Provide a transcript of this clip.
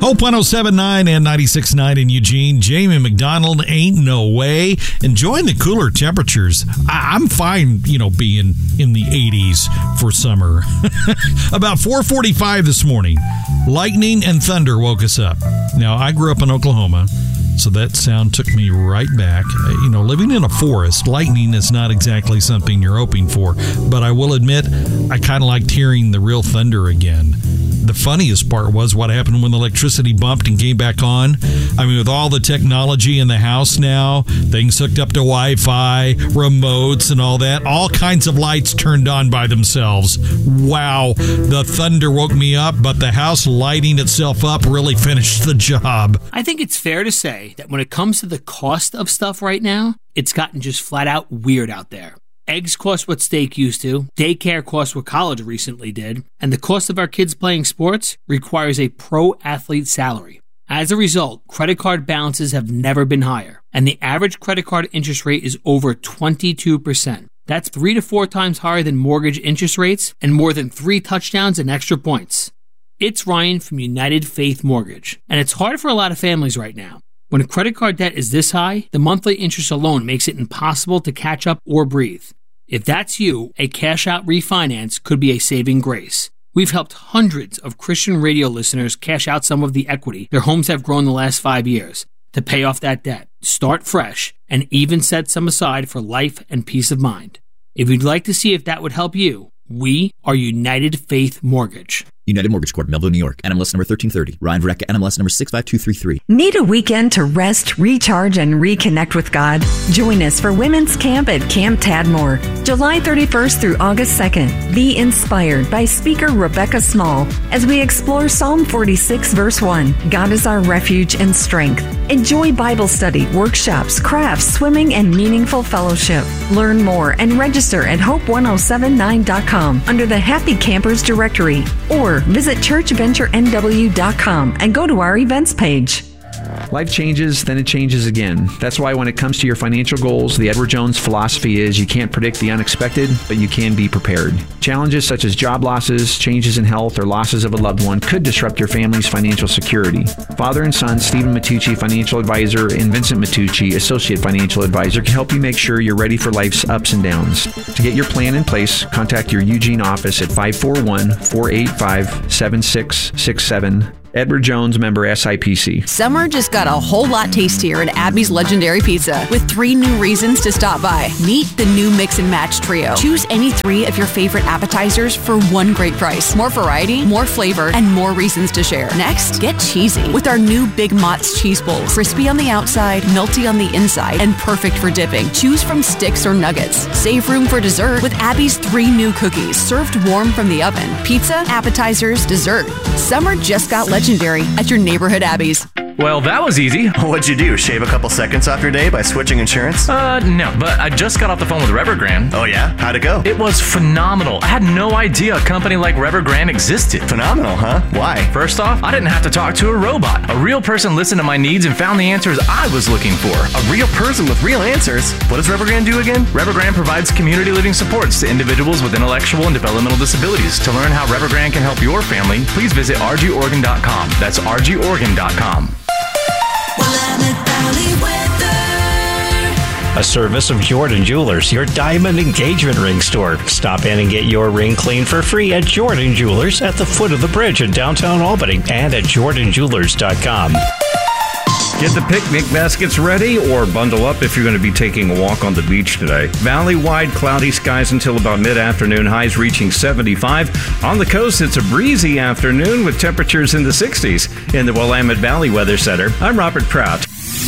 Hope 107.9 and 96.9 in Eugene. Jamie McDonald, Ain't No Way. Enjoying the cooler temperatures. I'm fine, being in the 80s for summer. About 4:45 this morning, lightning and thunder woke us up. Now, I grew up in Oklahoma, so that sound took me right back. Living in a forest, lightning is not exactly something you're hoping for, but I will admit, I kind of liked hearing the real thunder again. The funniest part was what happened when the electricity bumped and came back on. I mean, with all the technology in the house now, things hooked up to Wi-Fi, remotes, and all that, all kinds of lights turned on by themselves. Wow, the thunder woke me up, but the house lighting itself up really finished the job. I think it's fair to say that when it comes to the cost of stuff right now, it's gotten just flat out weird out there. Eggs cost what steak used to, daycare costs what college recently did, and the cost of our kids playing sports requires a pro athlete salary. As a result, credit card balances have never been higher, and the average credit card interest rate is over 22%. That's 3 to 4 times higher than mortgage interest rates and more than 3 touchdowns and extra points. It's Ryan from United Faith Mortgage, and it's hard for a lot of families right now. When a credit card debt is this high, the monthly interest alone makes it impossible to catch up or breathe. If that's you, a cash-out refinance could be a saving grace. We've helped hundreds of Christian radio listeners cash out some of the equity their homes have grown the last 5 years to pay off that debt, start fresh, and even set some aside for life and peace of mind. If you'd like to see if that would help you, we are United Faith Mortgage. United Mortgage Corp, Melville, New York. NMLS number 1330. Ryan Verrecka, NMLS number 65233. Need a weekend to rest, recharge, and reconnect with God? Join us for Women's Camp at Camp Tadmore, July 31st through August 2nd. Be inspired by speaker Rebecca Small as we explore Psalm 46, verse 1. God is our refuge and strength. Enjoy Bible study, workshops, crafts, swimming, and meaningful fellowship. Learn more and register at hope1079.com under the Happy Campers directory, or visit churchventurenw.com and go to our events page. Life changes, then it changes again. That's why when it comes to your financial goals, the Edward Jones philosophy is you can't predict the unexpected, but you can be prepared. Challenges such as job losses, changes in health, or losses of a loved one could disrupt your family's financial security. Father and son, Stephen Matucci, financial advisor, and Vincent Matucci, associate financial advisor, can help you make sure you're ready for life's ups and downs. To get your plan in place, contact your Eugene office at 541-485-7667. Edward Jones, member SIPC. Summer just got a whole lot tastier at Abby's Legendary Pizza with 3 new reasons to stop by. Meet the new Mix and Match Trio. Choose any 3 of your favorite appetizers for one great price. More variety, more flavor, and more reasons to share. Next, get cheesy with our new Big Mott's Cheese Bowl. Crispy on the outside, melty on the inside, and perfect for dipping. Choose from sticks or nuggets. Save room for dessert with Abby's 3 new cookies, served warm from the oven. Pizza, appetizers, dessert. Summer just got legendary at your neighborhood Abby's. Well, that was easy. What'd you do? Shave a couple seconds off your day by switching insurance? No, but I just got off the phone with Evergrande. Oh, yeah? How'd it go? It was phenomenal. I had no idea a company like Evergrande existed. Phenomenal, huh? Why? First off, I didn't have to talk to a robot. A real person listened to my needs and found the answers I was looking for. A real person with real answers? What does Evergrande do again? Evergrande provides community living supports to individuals with intellectual and developmental disabilities. To learn how Evergrande can help your family, please visit rgoregon.com. That's rgoregon.com. A service of Jordan Jewelers, your diamond engagement ring store. Stop in and get your ring cleaned for free at Jordan Jewelers at the foot of the bridge in downtown Albany and at jordanjewelers.com. Get the picnic baskets ready or bundle up if you're going to be taking a walk on the beach today. Valley-wide cloudy skies until about mid-afternoon, highs reaching 75. On the coast, it's a breezy afternoon with temperatures in the 60s. In the Willamette Valley Weather Center, I'm Robert Pratt.